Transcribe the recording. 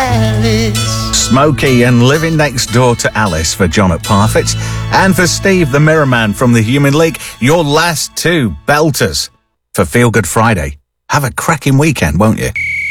Alice. Smokey and Living Next Door to Alice for John at Parfit's. And for Steve, the Mirror Man from the Human League, your last two belters for Feel Good Friday. Have a cracking weekend, won't you?